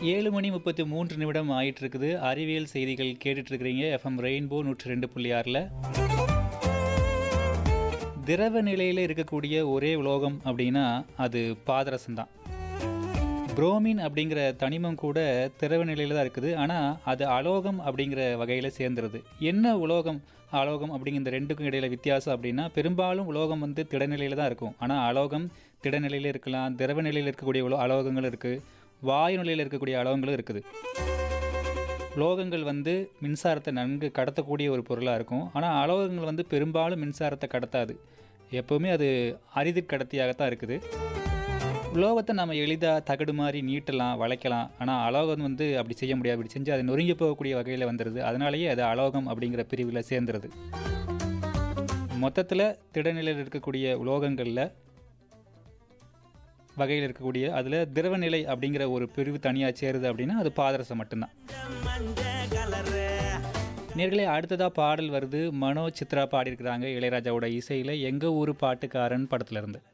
7 மணி 33 நிமிடம் ஆயிட்டு இருக்குது. அறிவியல் செய்திகள் கேட்டுட்டு இருக்கிறீங்க. FM rainbow 102.6ல. திரவ நிலையில் இருக்கக்கூடிய ஒரே உலோகம் அப்படின்னா அது பாதரசம் தான். புரோமின் அப்படிங்கிற தனிமம் கூட திரவ நிலையில் தான் இருக்குது. ஆனால் அது அலோகம் அப்படிங்கிற வகையில் சேர்ந்துருது. என்ன உலோகம் அலோகம் அப்படிங்கிற இந்த ரெண்டுக்கும் இடையில வித்தியாசம் அப்படின்னா, பெரும்பாலும் உலோகம் திடநிலையில் தான் இருக்கும். ஆனால் அலோகம் திடநிலையில் இருக்கலாம், திரவ நிலையில் இருக்கக்கூடிய அலோகங்கள் இருக்குது, வாயு நிலையில் இருக்கக்கூடிய அலோகங்களும் இருக்குது. உலோகங்கள் மின்சாரத்தை நன்கு கடத்தக்கூடிய ஒரு பொருளாக இருக்கும். ஆனால் அலோகங்கள் பெரும்பாலும் மின்சாரத்தை கடத்தாது. எப்போவுமே அது அரிதிற் கடத்தியாகத்தான் இருக்குது. உலோகத்தை நம்ம எளிதாக தகடு மாதிரி நீட்டலாம், வளைக்கலாம். ஆனால் அலோகம் அப்படி செய்ய முடியாது. அப்படி செஞ்சு அது நொறுங்கி போகக்கூடிய வகையில் வந்துடுது. அதனாலேயே அது அலோகம் அப்படிங்கிற பிரிவில் சேர்ந்துருது. மொத்தத்தில் திடநிலையில் இருக்கக்கூடிய உலோகங்களில் வகையில் இருக்கக்கூடிய அதில் திரவநிலை அப்படிங்கிற ஒரு பிரிவு தனியாக சேருது அப்படின்னா அது பாதரசம் மட்டும்தான். நேர்களே, அடுத்ததாக பாடல் வருது. மனோ சித்ரா பாடியிருக்கிறாங்க இளையராஜாவோட இசையில் எங்கள் ஊர் பாட்டுக்காரன் படத்துலேருந்து.